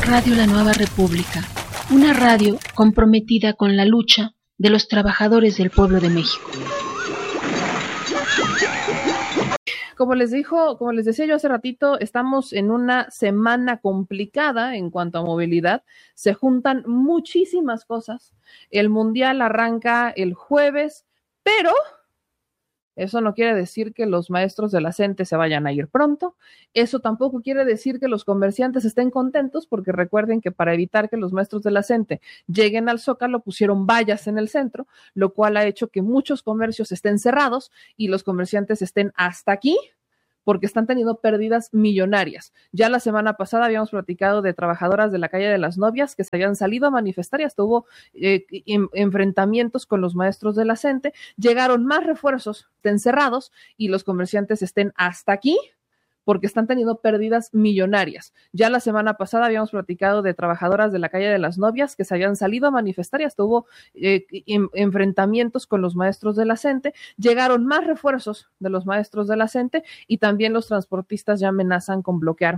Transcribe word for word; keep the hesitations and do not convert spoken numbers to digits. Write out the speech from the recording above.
Radio La Nueva República, una radio comprometida con la lucha de los trabajadores del pueblo de México. Como les dijo, como les decía yo hace ratito, estamos en una semana complicada en cuanto a movilidad. Se juntan muchísimas cosas. El Mundial arranca el jueves, pero eso no quiere decir que los maestros de la CENTE se vayan a ir pronto. Eso tampoco quiere decir que los comerciantes estén contentos, porque recuerden que para evitar que los maestros de la CENTE lleguen al Zócalo pusieron vallas en el centro, lo cual ha hecho que muchos comercios estén cerrados y los comerciantes estén hasta aquí, porque están teniendo pérdidas millonarias. Ya la semana pasada habíamos platicado de trabajadoras de la calle de las Novias que se habían salido a manifestar y hasta hubo eh, en, enfrentamientos con los maestros de la CENTE. Llegaron más refuerzos, estén cerrados y los comerciantes estén hasta aquí, porque están teniendo pérdidas millonarias. Ya la semana pasada habíamos platicado de trabajadoras de la calle de las Novias que se habían salido a manifestar y hasta hubo eh, en, enfrentamientos con los maestros de la CENTE. Llegaron más refuerzos de los maestros de la CENTE y también los transportistas ya amenazan con bloquear